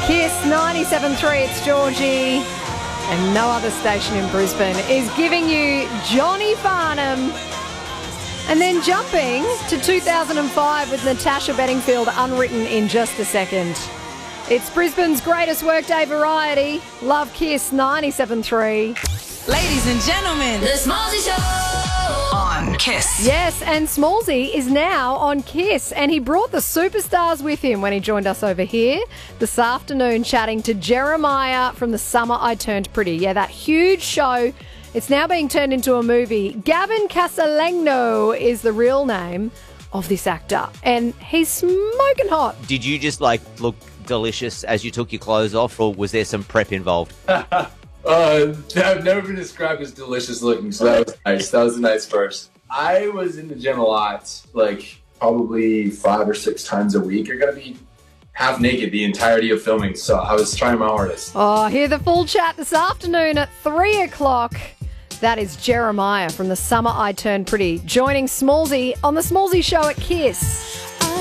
Kiss 97.3, it's Georgie. And no other station in Brisbane is giving you Johnny Farnham. And then jumping to 2005 with Natasha Bedingfield, Unwritten, in just a second. It's Brisbane's greatest workday variety. Love Kiss 97.3. Ladies and gentlemen, The Smallzy Show on Kiss. Yes, and Smallzy is now on Kiss, and he brought the superstars with him when he joined us over here this afternoon, chatting to Jeremiah from The Summer I Turned Pretty. Yeah, that huge show. It's now being turned into a movie. Gavin Casalegno is the real name of this actor, and he's smoking hot. Did you just look delicious as you took your clothes off, or was there some prep involved? I've never been described as delicious looking, so that was nice. That was a nice first. I was in the gym a lot, probably 5 or 6 times a week. You're gonna be half naked the entirety of filming, so I was trying my hardest. Oh, hear the full chat this afternoon at 3 o'clock. That is Jeremiah from The Summer I Turned Pretty, joining Smallzy on The Smallzy Show at Kiss.